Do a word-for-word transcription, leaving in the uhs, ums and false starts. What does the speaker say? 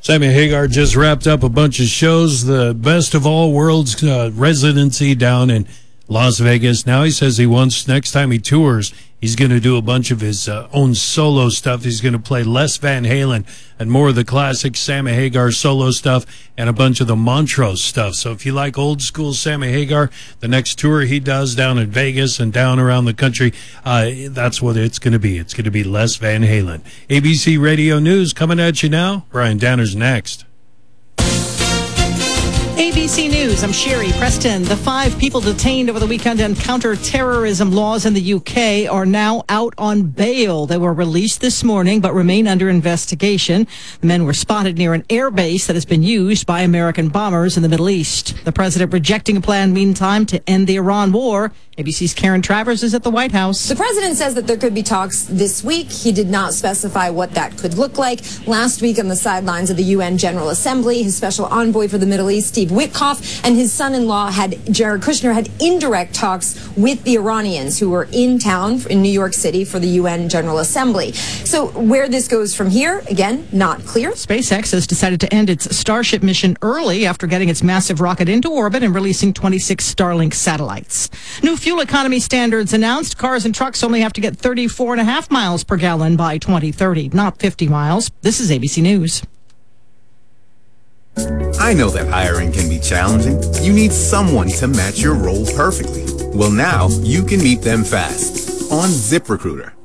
Sammy Hagar just wrapped up a bunch of shows, the Best of All Worlds uh, residency down in Las Vegas. Now he says he wants, next time he tours, he's going to do a bunch of his uh, own solo stuff. He's going to play less Van Halen and more of the classic Sammy Hagar solo stuff and a bunch of the Montrose stuff. So if you like old school Sammy Hagar, the next tour he does down in Vegas and down around the country, uh, that's what it's going to be. It's going to be less Van Halen. A B C Radio News coming at you now. Brian Danner's next. A B C News, I'm Sherry Preston. The five people detained over the weekend on counter-terrorism laws in the U K are now out on bail. They were released this morning but remain under investigation. The men were spotted near an airbase that has been used by American bombers in the Middle East. The president rejecting a plan, meantime, to end the Iran war. A B C's Karen Travers is at the White House. The president says that there could be talks this week. He did not specify what that could look like. Last week on the sidelines of the U N General Assembly, his special envoy for the Middle East, Steve Witkoff, and his son-in-law, had Jared Kushner, had indirect talks with the Iranians who were in town in New York City for the U N General Assembly. So where this goes from here, again, not clear. SpaceX has decided to end its Starship mission early after getting its massive rocket into orbit and releasing twenty-six Starlink satellites. New fuel economy standards announced. Cars and trucks only have to get thirty-four and a half miles per gallon by twenty thirty, not fifty miles. This is A B C News. I know that hiring can be challenging. You need someone to match your role perfectly. Well, now you can meet them fast on ZipRecruiter.